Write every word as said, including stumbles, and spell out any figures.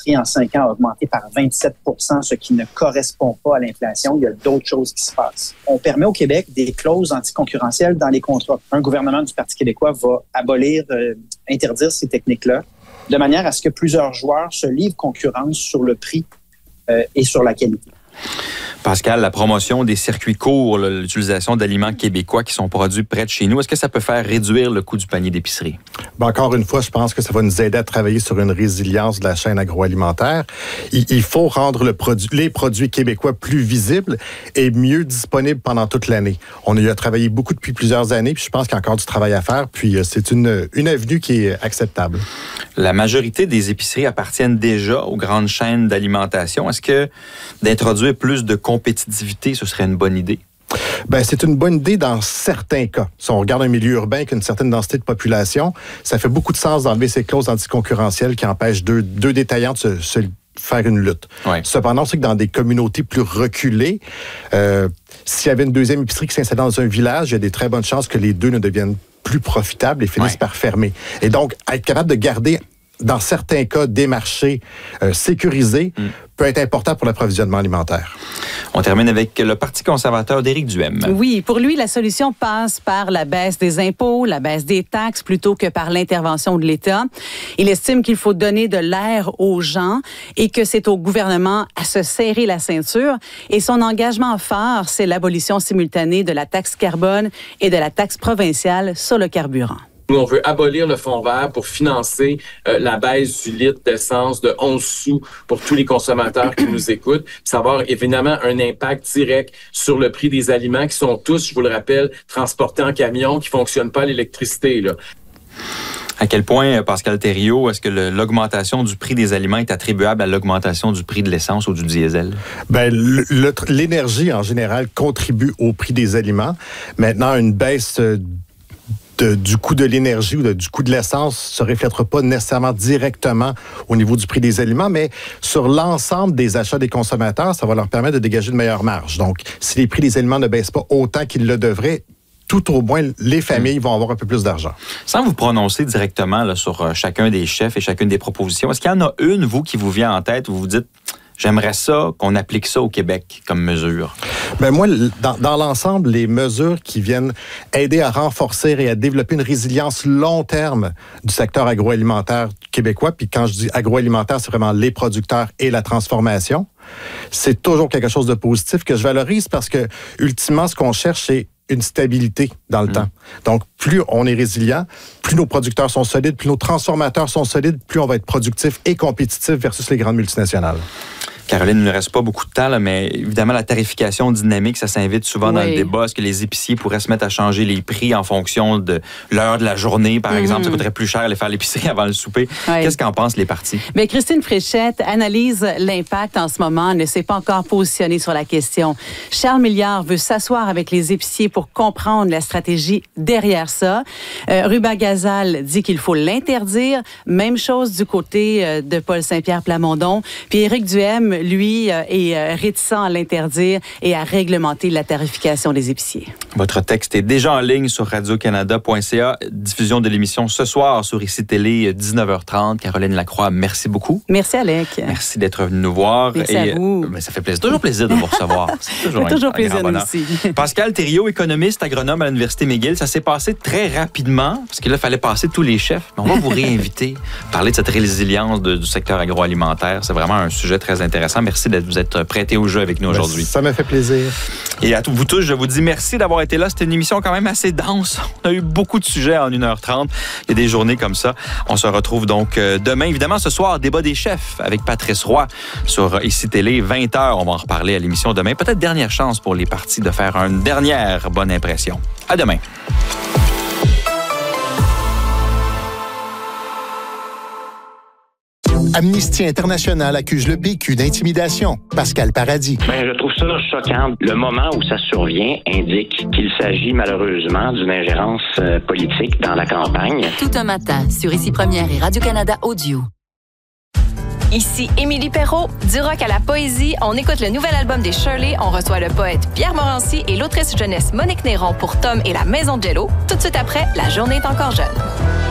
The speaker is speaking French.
l'épicerie en cinq ans a augmenté par vingt-sept pour cent, ce qui ne correspond pas à l'inflation. Il y a d'autres choses qui se passent. On permet au Québec des clauses anticoncurrentielles dans les contrats. Un gouvernement du Parti québécois va abolir, euh, interdire ces techniques-là, de manière à ce que plusieurs joueurs se livrent concurrence sur le prix euh, et sur la qualité. Pascal, la promotion des circuits courts, l'utilisation d'aliments québécois qui sont produits près de chez nous, est-ce que ça peut faire réduire le coût du panier d'épicerie? Ben encore une fois, je pense que ça va nous aider à travailler sur une résilience de la chaîne agroalimentaire. Il, il faut rendre le produit, les produits québécois plus visibles et mieux disponibles pendant toute l'année. On y a travaillé beaucoup depuis plusieurs années, puis je pense qu'il y a encore du travail à faire, puis c'est une, une avenue qui est acceptable. La majorité des épiceries appartiennent déjà aux grandes chaînes d'alimentation. Est-ce que d'introduire plus de compétitivité, ce serait une bonne idée? Ben, c'est une bonne idée dans certains cas. Si on regarde un milieu urbain avec une certaine densité de population, ça fait beaucoup de sens d'enlever ces clauses anticoncurrentielles qui empêchent deux, deux détaillants de se, se faire une lutte. Ouais. Cependant, c'est que dans des communautés plus reculées, euh, s'il y avait une deuxième épicerie qui s'installe dans un village, il y a des très bonnes chances que les deux ne deviennent plus profitables et finissent ouais. par fermer. Et donc, être capable de garder, dans certains cas, des marchés euh, sécurisés mm. peut être important pour l'approvisionnement alimentaire. On termine avec le Parti conservateur d'Éric Duhem. Oui, pour lui, la solution passe par la baisse des impôts, la baisse des taxes, plutôt que par l'intervention de l'État. Il estime qu'il faut donner de l'air aux gens et que c'est au gouvernement à se serrer la ceinture. Et son engagement phare, c'est l'abolition simultanée de la taxe carbone et de la taxe provinciale sur le carburant. Nous, on veut abolir le fonds vert pour financer euh, la baisse du litre d'essence de onze sous pour tous les consommateurs qui nous écoutent. Ça va avoir évidemment un impact direct sur le prix des aliments qui sont tous, je vous le rappelle, transportés en camion, qui ne fonctionnent pas à l'électricité, là. À quel point, Pascal Thériault, est-ce que le, l'augmentation du prix des aliments est attribuable à l'augmentation du prix de l'essence ou du diesel? Ben, le, le, l'énergie, en général, contribue au prix des aliments. Maintenant, une baisse De, du coût de l'énergie ou de, du coût de l'essence se reflètera pas nécessairement directement au niveau du prix des aliments, mais sur l'ensemble des achats des consommateurs, ça va leur permettre de dégager de meilleures marges. Donc, si les prix des aliments ne baissent pas autant qu'ils le devraient, tout au moins, les familles vont avoir un peu plus d'argent. Sans vous prononcer directement là, sur chacun des chefs et chacune des propositions, est-ce qu'il y en a une, vous, qui vous vient en tête où vous vous dites « J'aimerais ça, qu'on applique ça au Québec comme mesure. » Ben moi, dans, dans l'ensemble, les mesures qui viennent aider à renforcer et à développer une résilience long terme du secteur agroalimentaire québécois, puis quand je dis agroalimentaire, c'est vraiment les producteurs et la transformation, c'est toujours quelque chose de positif que je valorise parce que, ultimement, ce qu'on cherche, c'est une stabilité dans le mmh. temps. Donc, plus on est résilient, plus nos producteurs sont solides, plus nos transformateurs sont solides, plus on va être productif et compétitif versus les grandes multinationales. Caroline, il ne reste pas beaucoup de temps, là, mais évidemment, la tarification dynamique, ça s'invite souvent oui. dans le débat. Est-ce que les épiciers pourraient se mettre à changer les prix en fonction de l'heure de la journée, par mm-hmm. exemple? Ça coûterait plus cher aller faire l'épicerie avant le souper. Oui. Qu'est-ce qu'en pensent les partis? Bien, Christine Fréchette analyse l'impact en ce moment, ne s'est pas encore positionnée sur la question. Charles Milliard veut s'asseoir avec les épiciers pour comprendre la stratégie derrière ça. Euh, Ruba Gazal dit qu'il faut l'interdire. Même chose du côté de Paul Saint-Pierre Plamondon. Puis Éric Duhem, lui, euh, est euh, réticent à l'interdire et à réglementer la tarification des épiciers. Votre texte est déjà en ligne sur radio canada point c a. Diffusion de l'émission ce soir sur I C Télé, dix-neuf heures trente. Caroline Lacroix, merci beaucoup. Merci, Alec. Merci d'être venu nous voir. Merci et, à vous. Euh, toujours plaisir, toujours plaisir de vous recevoir. C'est toujours, un, toujours un plaisir, nous aussi. Pascal Thériault, économiste, agronome à l'Université McGill. Ça s'est passé très rapidement, parce qu'il fallait passer tous les chefs. Mais on va vous réinviter, parler de cette résilience de, du secteur agroalimentaire. C'est vraiment un sujet très intéressant. Merci de vous être prêté au jeu avec nous aujourd'hui. Ça m'a fait plaisir. Et à vous tous, je vous dis merci d'avoir été là. C'était une émission quand même assez dense. On a eu beaucoup de sujets en une heure trente. Il y a des journées comme ça. On se retrouve donc demain. Évidemment, ce soir, débat des chefs avec Patrice Roy sur I C Télé, vingt heures. On va en reparler à l'émission demain. Peut-être dernière chance pour les partis de faire une dernière bonne impression. À demain. Amnesty International accuse le P Q d'intimidation. Pascal Paradis. Ben, je trouve ça choquant. Le moment où ça survient indique qu'il s'agit malheureusement d'une ingérence euh, politique dans la campagne. Tout un matin sur Ici Première et Radio-Canada Audio. Ici Émilie Perrault. Du rock à la poésie, on écoute le nouvel album des Shirley, on reçoit le poète Pierre Morancy et l'autrice jeunesse Monique Néron pour Tom et la Maison de Jello. Tout de suite après, La journée est encore jeune.